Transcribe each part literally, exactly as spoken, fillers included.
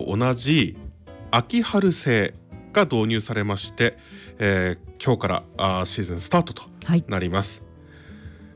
と同じ秋春制が導入されまして、えー、今日からあシーズンスタートとなります、はい、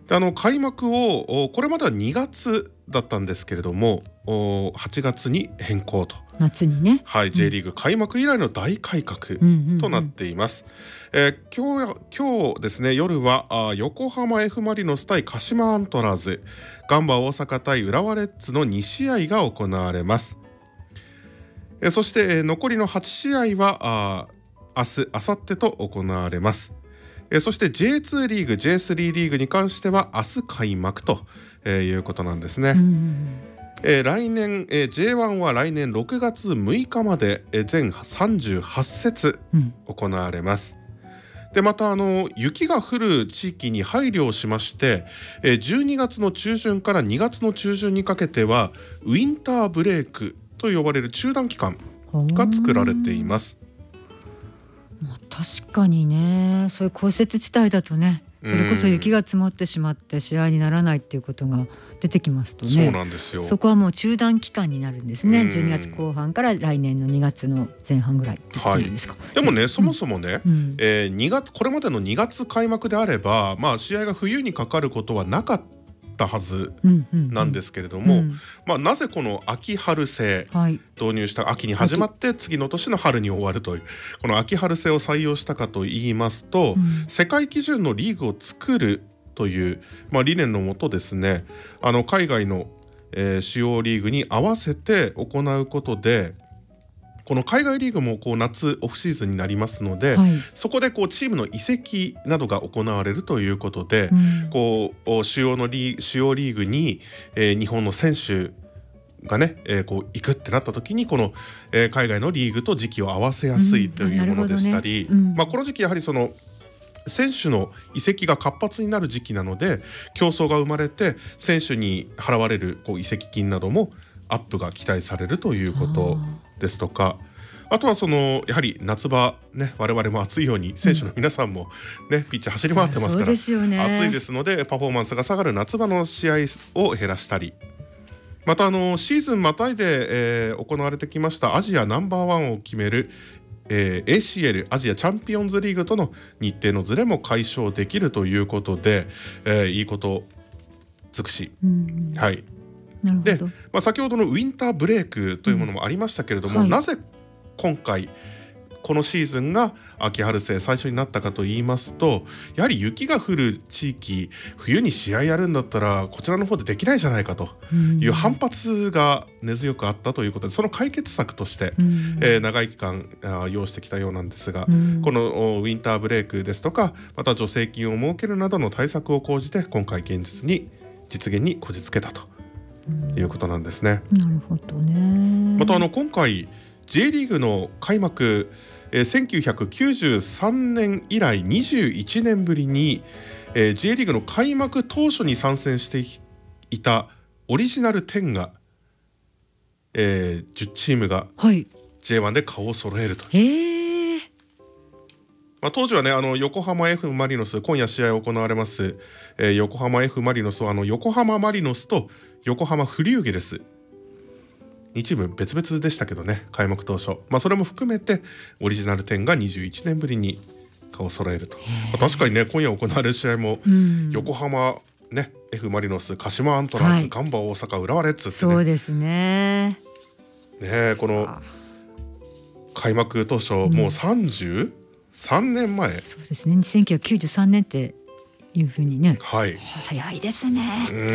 であの開幕をこれまではにがつだったんですけれどもはちがつに変更と、 夏にね、 はい、J リーグ開幕以来の大改革となっています、うんうんうん、えー、今日、今日ですね、夜はあ横浜 F マリノス対鹿島アントラーズ、ガンバ大阪対浦和レッズのにしあいが行われます。えー、そして、えー、残りのはちしあいはあ明日、明後日と行われます。えー、そして ジェイツー リーグ ジェイスリー リーグに関しては明日開幕と、えー、いうことなんですね、うんうん、えー、来年、えー、ジェイワン は来年ろくがつむいかまで、えー、全さんじゅうはちせつ行われます、うん、でまたあの雪が降る地域に配慮をしまして、えー、じゅうにがつの中旬からにがつの中旬にかけてはウィンターブレイクと呼ばれる中断期間が作られています。 まあ、確かにね、そういう降雪地帯だとね、それこそ雪が積もってしまって試合にならないっていうことが出てきますとね、 そうなんですよ。 そこはもう中断期間になるんですね。じゅうにがつこう半から来年のにがつの前半ぐらいって言っていいんですか、 はい、でもね、そもそもね、うん、えー、にがつこれまでのにがつ開幕であれば、まあ、試合が冬にかかることはなかったはずなんですけれども、うんうんうん、まあ、なぜこの秋春制、はい、導入した秋に始まって次の年の春に終わるというこの秋春制を採用したかといいますと、うん、世界基準のリーグを作るという、まあ、理念のもとですね、あの海外の、えー、主要リーグに合わせて行うことで、この海外リーグもこう夏オフシーズンになりますので、はい、そこでこうチームの移籍などが行われるということで、うん、こう主要のリー主要リーグに、えー、日本の選手がね、えー、こう行くってなった時にこの、えー、海外のリーグと時期を合わせやすいというものでしたり、うんね、うん、まあ、この時期やはりその選手の移籍が活発になる時期なので競争が生まれて選手に払われるこう移籍金などもアップが期待されるということですとか、 あ, あとはそのやはり夏場ね、我々も暑いように選手の皆さんも、ね、うん、ピッチ走り回ってますから、 そうですよね、 暑いですのでパフォーマンスが下がる夏場の試合を減らしたり、またあのシーズンまたいで、えー、行われてきましたアジアナンバーワンを決めるえー、エーシーエル アジアチャンピオンズリーグとの日程のズレも解消できるということで、えー、いいこと尽くし、うん、はい、 なるほど。 で、まあ、先ほどのウィンターブレイクというものもありましたけれども、うん、はい、なぜ今回このシーズンが秋春制最初になったかと言いますと、やはり雪が降る地域冬に試合やるんだったらこちらの方でできないじゃないかという反発が根強くあったということで、その解決策として、えー、長い期間要してきたようなんですが、このウィンターブレイクですとかまた助成金を設けるなどの対策を講じて今回現実に実現にこじつけたということなんですね。 なるほどね。 またあの今回 J リーグの開幕、えー、せんきゅうひゃくきゅうじゅうさんねん以来にじゅういちねんぶりに、えー、J リーグの開幕当初に参戦していたオリジナルテンが、えー、じゅうチームが ジェイワン で顔を揃えると、 はい、 まあ、当時はね、あの横浜 F マリノス、今夜試合行われます、えー、横浜 F マリノスはあの横浜マリノスと横浜フリューゲルスにチーム別々でしたけどね、開幕当初、まあ、それも含めてオリジナルテンがにじゅういちねんぶりに顔を揃えると、まあ、確かにね今夜行われる試合も横浜、ね、F マリノス、鹿島アントラーズ、はい、ガンバ大阪、浦和レッズってね、 そうですね、 ね、この開幕当初、うん、もうさんじゅうさんねんまえ、 そうですね、せんきゅうひゃくきゅうじゅうさんねんっていうふうにね、 はい、 早いですね。 うん、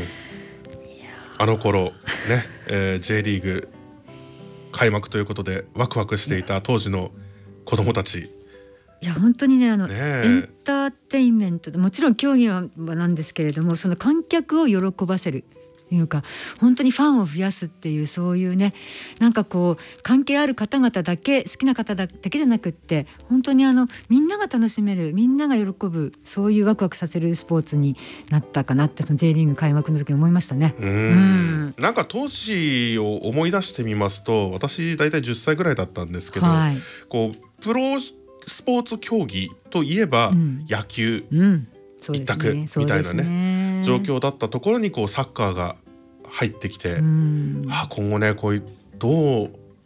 あの頃ね、えー、J リーグ開幕ということでワクワクしていた当時の子どもたち、 いや本当にね、あのねエンターテインメントでもちろん競技はなんですけれども、その観客を喜ばせるというか、本当にファンを増やすっていう、そういうね、なんかこう関係ある方々だけ、好きな方だけじゃなくって、本当にあのみんなが楽しめる、みんなが喜ぶ、そういうワクワクさせるスポーツになったかなって、その J リーグ開幕の時に思いましたね。 うん、うん、なんか当時を思い出してみますと、私大体じゅっさいぐらいだったんですけど、はい、こうプロスポーツ競技といえば、うん、野球、うん、一択みたいなね、状況だったところにこうサッカーが入ってきて、うん、あ今後ねこういうどう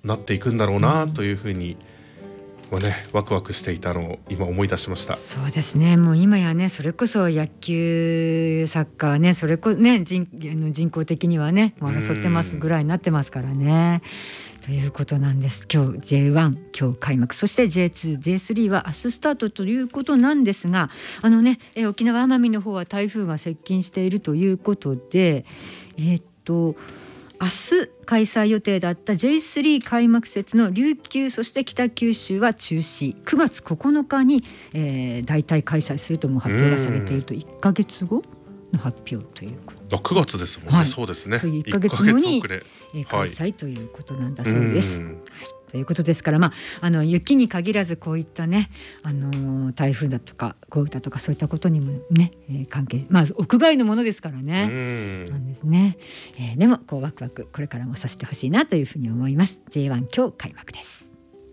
なっていくんだろうなというふうに、まあね、ワクワクしていたのを今思い出しました。 そうですね。もう今やね、それこそ野球サッカーね、それこね 人, 人口的にはね争ってますぐらいになってますからね。ということなんです。今日 ジェイワン 今日開幕、そして ジェイツー、ジェイスリー は明日スタートということなんですが、あのね、え沖縄奄美の方は台風が接近しているということで、えー、っと明日開催予定だった ジェイスリー 開幕節の琉球そして北九州は中止、くがつここのかに、えー、大体開催するとも発表がされていると、いっかげつごの発表ということ。 あ、くがつですもんね、はい、そうですね。 といういっかげつごにえー、開催ということなんだそうです。はい、ということですから、まあ、あの雪に限らずこういったね、あのー、台風だとか豪雨だとかそういったことにもね、えー、関係、まあ屋外のものですからね、なんですね。えー、でもこうワクワクこれからもさせてほしいなというふうに思います。 ジェイワン 今日開幕です。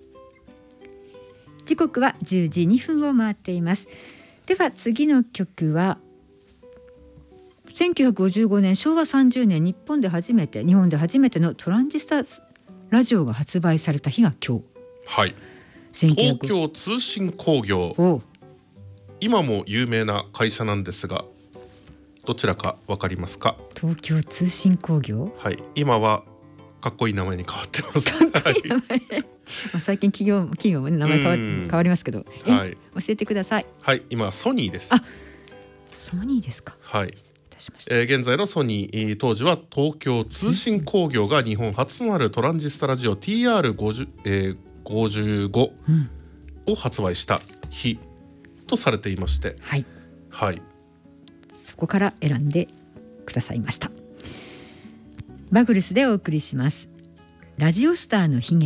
時刻はじゅうじにふんを回っています。では次の曲はせんきゅうひゃくごじゅうごねんしょうわさんじゅうねん日本で初めて日本で初めてのトランジスタラジオが発売された日が今日。 はい、東京通信工業、今も有名な会社なんですが、どちらかわかりますか？ 東京通信工業、 はい、今はかっこいい名前に変わってます。 かっこいい名前まあ最近企業企業も、ね、名前変わ、変わりますけど、え、はい、教えてください。 はい、今はソニーです。 あ、ソニーですか。 はい、えー、現在のソニー、当時は東京通信工業が日本初となるトランジスタラジオ ティーアールごじゅう、えー、ごじゅうごを発売した日とされていまして、 はいはい、 そこから選んでくださいました。バグルスでお送りします。ラジオスターの悲劇。